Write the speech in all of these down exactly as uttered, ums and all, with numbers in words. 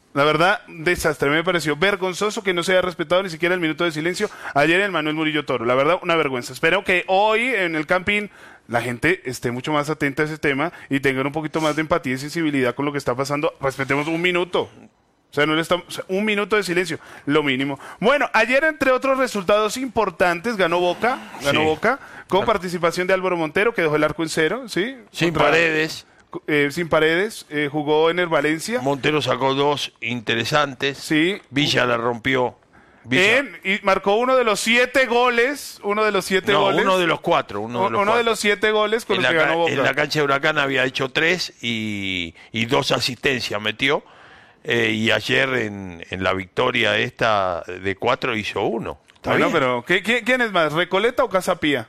La verdad, desastre. Me pareció vergonzoso que no se haya respetado ni siquiera el minuto de silencio ayer en Manuel Murillo Toro. La verdad, una vergüenza. Espero que hoy en el Campín la gente esté mucho más atenta a ese tema y tengan un poquito más de empatía y sensibilidad con lo que está pasando. Respetemos un minuto. O sea, no le estamos, o sea, un minuto de silencio, lo mínimo. Bueno, ayer, entre otros resultados importantes, ganó Boca, ganó Sí. Boca, con participación de Álvaro Montero, que dejó el arco en cero, ¿sí? Sin Contra- Paredes. eh, sin Paredes, eh, jugó en el Valencia. Montero sacó dos interesantes. Sí. Villa la rompió. Villa. En- y marcó uno de los siete goles, uno de los siete No, goles. uno de los cuatro. Uno, de los, uno de cuatro. los siete goles con en los la, que ganó ca- Boca. en la cancha de Huracán había hecho tres y, y dos asistencias metió. Eh, y ayer en, en la victoria esta de cuatro hizo uno. ¿Está Bueno, bien? pero ¿qué- qué- ¿quién es más, Recoleta o Casapía?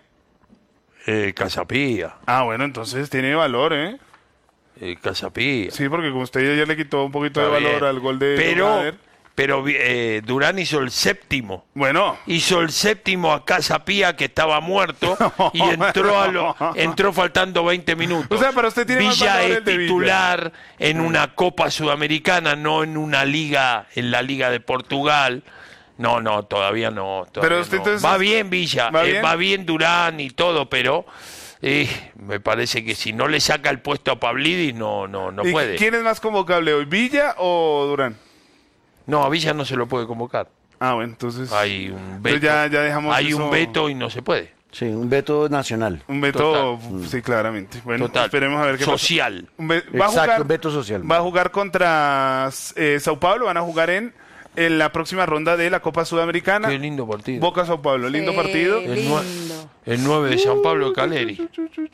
Eh, Casapía. Ah, bueno, entonces tiene valor, ¿eh? Eh, Casapía. Sí, porque como usted ayer le quitó un poquito Está de valor bien. al gol de Pero, Donader. pero eh, Durán hizo el séptimo. Bueno, Hizo el séptimo a Casapía, que estaba muerto, y entró a lo, entró faltando veinte minutos. O sea, pero usted tiene más Villa valor es el de Villa. titular en una Copa Sudamericana, no en una liga, en la Liga de Portugal. No, no, todavía no. todavía Pero usted no. entonces- Va bien Villa, ¿Va eh, bien? va bien Durán y todo, pero eh, me parece que si no le saca el puesto a Pavlidis, no, no, no ¿y puede. quién es más convocable hoy, Villa o Durán? No, a Villa no se lo puede convocar. Ah, bueno, entonces Hay un Entonces veto. ya- ya dejamos Hay eso- un veto y no se puede. Sí, un veto nacional. un veto, sí, claramente. Bueno, Total. esperemos a ver qué Social. pasa. Un ve- Va a Exacto, jugar, un veto social. va a jugar contra eh, Sao Paulo, van a jugar en, en la próxima ronda de la Copa Sudamericana. Qué lindo partido. Boca Sao Paulo, lindo Sí, partido. El, lindo. nue- el nueve de San Pablo de Caleri.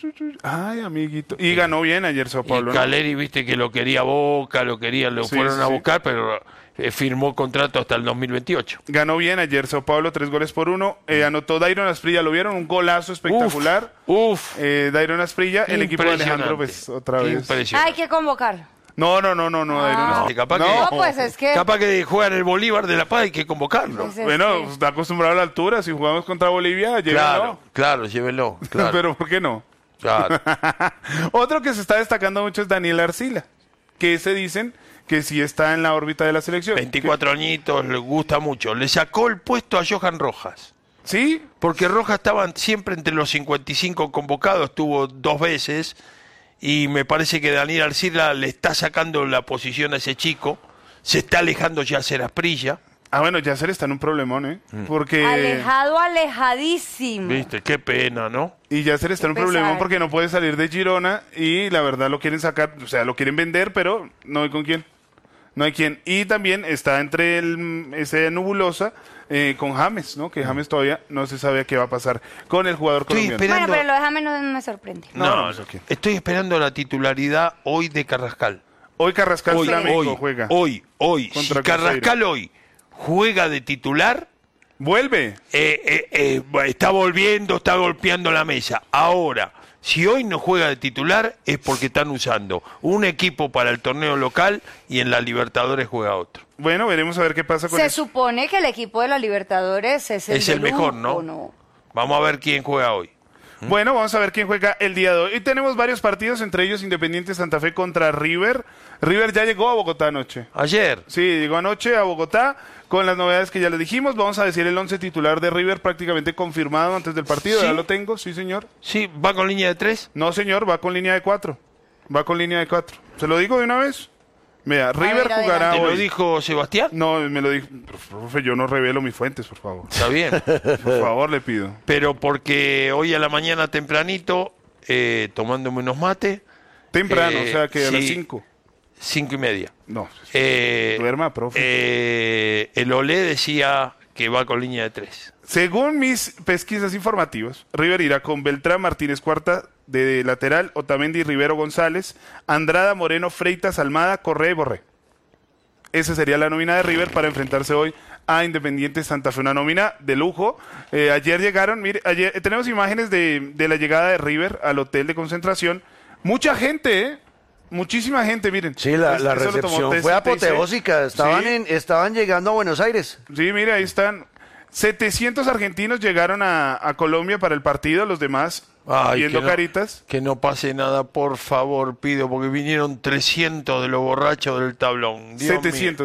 Ay, amiguito. Y ganó bien ayer Sao Y Paulo, ¿no? Caleri, viste que lo quería Boca, lo quería, lo Sí, fueron sí, a sí. buscar, pero eh, firmó contrato hasta el dos mil veintiocho. Ganó bien ayer Sao Paulo, tres goles por uno. Eh, anotó Dairon Asprilla, ¿lo vieron? Un golazo espectacular. Uf, Eh, Dairon Asprilla, el equipo de Alejandro, pues otra vez. Impresionante. Hay que convocar. No, no, no, no, no, Dairon Ah. Asprilla. Capaz No. que- No, pues es que... Capaz que juega en el Bolívar de La Paz, hay que convocarlo. Pues es Bueno, que- está acostumbrado a la altura. Si jugamos contra Bolivia, llega, Claro, ¿no? claro, llévelo. Claro, Pero ¿por qué no? claro. Otro que se está destacando mucho es Daniel Arcila, que se dicen que sí está en la órbita de la selección. veinticuatro añitos, le gusta mucho. Le sacó el puesto a Johan Rojas. Sí, Porque Rojas estaba siempre entre los cincuenta y cinco convocados, estuvo dos veces, y me parece que Daniel Arcila le está sacando la posición a ese chico, se está alejando ya a Asprilla. ah, bueno, Yasser está en un problemón, ¿eh? Mm. Porque... Alejado, alejadísimo. Viste, qué pena, ¿no? Y Yasser está en un Qué problemón pesar. porque no puede salir de Girona y la verdad lo quieren sacar, o sea, lo quieren vender, pero no hay con quién. No hay quién. Y también está entre el, ese nebulosa eh, con James, ¿no? Que James todavía no se sabe qué va a pasar con el jugador Estoy colombiano. esperando- Bueno, pero lo de James no me sorprende. No, No, no, no, eso qué. estoy esperando la titularidad hoy de Carrascal. Hoy Carrascal Hoy, Flamengo hoy, juega. hoy, hoy. Si Contra Carrascal hoy juega de titular, Vuelve. eh, eh, eh, está volviendo, está golpeando la mesa. Ahora, si hoy no juega de titular es porque están usando un equipo para el torneo local y en la Libertadores juega otro. Bueno, veremos a ver qué pasa con Se eso. supone que el equipo de la Libertadores es el, Es de el mejor, lujo, ¿no? Vamos a ver quién juega hoy. Bueno, vamos a ver quién juega el día de hoy. Y tenemos varios partidos, entre ellos Independiente Santa Fe contra River. River ya llegó a Bogotá anoche. Ayer. Sí, llegó anoche a Bogotá con las novedades que ya les dijimos. Vamos a decir el once titular de River prácticamente confirmado antes del partido. ¿Sí? Ya lo tengo, sí señor. Sí, va con línea de tres. No señor, va con línea de cuatro. Va con línea de cuatro. ¿Se lo digo de una vez? Vea, River ver, jugará ¿Te lo hoy. dijo Sebastián? No, me lo dijo. Profe, yo no revelo mis fuentes, por favor. Está bien. Por favor, le pido. Pero porque hoy a la mañana tempranito, eh, tomándome unos mates, Temprano, Eh, o sea que a las sí. cinco. cinco y media. No, Eh, duerma, profe. eh, el Olé decía que va con línea de tres. Según mis pesquisas informativas, River irá con Beltrán, Martínez Cuarta de lateral, Otamendi, Rivero González, Andrada, Moreno, Freitas, Almada, Correa y Borré. Esa sería la nómina de River para enfrentarse hoy a Independiente Santa Fe, una nómina de lujo. Eh, ayer llegaron, mire, ayer eh, tenemos imágenes de, de la llegada de River al hotel de concentración. Mucha gente, ¿eh? Muchísima gente, miren. Sí, la, Es- la eso lo tomó recepción T C T I C. fue apoteósica. Estaban, Sí. en, estaban llegando a Buenos Aires. Sí, mira, ahí están. setecientos argentinos llegaron a, a Colombia para el partido, los demás Ay, viendo que no- caritas. Que no pase nada, por favor, pido, porque vinieron trescientos de los borrachos del tablón. Dios mío. setecientos.